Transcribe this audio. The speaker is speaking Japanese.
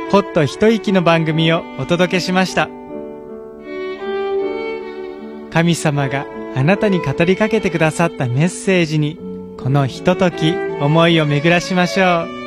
ほっと一息の番組をお届けしました。神様があなたに語りかけてくださったメッセージに、このひととき思いを巡らしましょう。